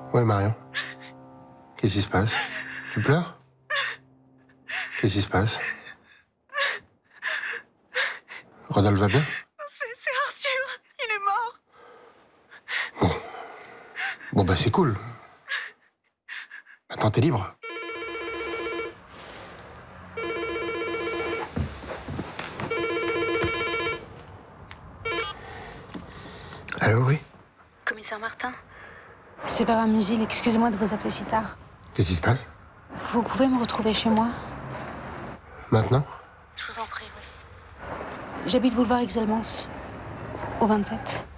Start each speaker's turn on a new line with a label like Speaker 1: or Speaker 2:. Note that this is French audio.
Speaker 1: Ouais, Marion. Qu'est-ce qui se passe? Tu pleures? Qu'est-ce qui se passe? Rodolphe va bien?
Speaker 2: C'est Arthur, il est mort.
Speaker 1: Bon bah c'est cool. Maintenant t'es libre. Allô, oui?
Speaker 2: Commissaire Martin?
Speaker 3: C'est Vera Musil, excusez-moi de vous appeler si tard.
Speaker 1: Qu'est-ce qui se passe?
Speaker 3: Vous pouvez me retrouver chez moi?
Speaker 1: Maintenant?
Speaker 2: Je vous en prie, oui.
Speaker 3: J'habite boulevard Exelmans, au 27.